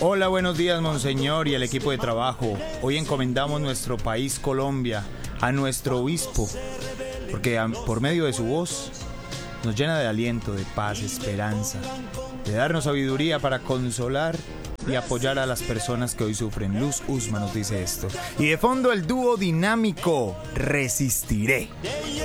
Hola, buenos días, monseñor y el equipo de trabajo. Hoy encomendamos nuestro país, Colombia, a nuestro obispo, porque por medio de su voz nos llena de aliento, de paz, esperanza, de darnos sabiduría para consolar y apoyar a las personas que hoy sufren. Luz Usma nos dice esto. Y de fondo el dúo dinámico Resistiré.